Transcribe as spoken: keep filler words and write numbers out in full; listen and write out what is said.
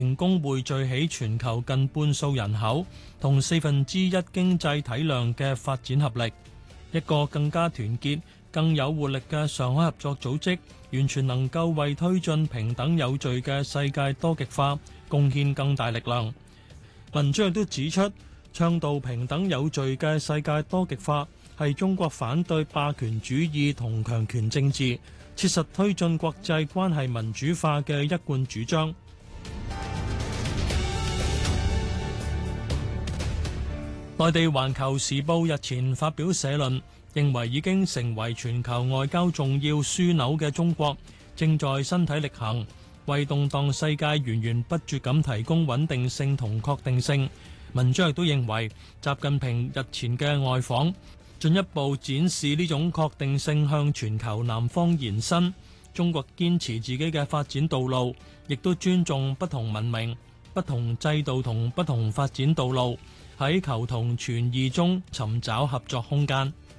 成功匯聚起全球近半數人口同四分之一經濟體量嘅發展合力，一個更加團結、更有活力嘅上海合作組織，完全能夠為推進平等有序嘅世界多極化貢獻更大力量。文章亦都指出，倡導平等有序嘅世界多極化係中國反對霸權主義同強權政治，切實推進國際關係民主化嘅一貫主張。內地《環球時報》日前發表社論，認為已經成為全球外交重要樞紐嘅中國，正在身體力行，為動盪世界源源不絕咁提供穩定性同確定性。文章亦都認為，習近平日前嘅外訪，進一步展示呢種確定性向全球南方延伸。中國堅持自己嘅發展道路，亦都尊重不同文明、不同制度同不同發展道路，喺求同存異中尋找合作空間。